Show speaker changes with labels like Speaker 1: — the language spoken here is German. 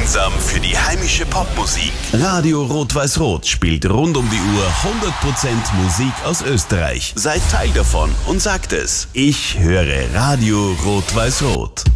Speaker 1: Gemeinsam für die heimische Popmusik. Radio Rot-Weiß-Rot spielt rund um die Uhr 100% Musik aus Österreich. Seid Teil davon und sagt es. Ich höre Radio Rot-Weiß-Rot.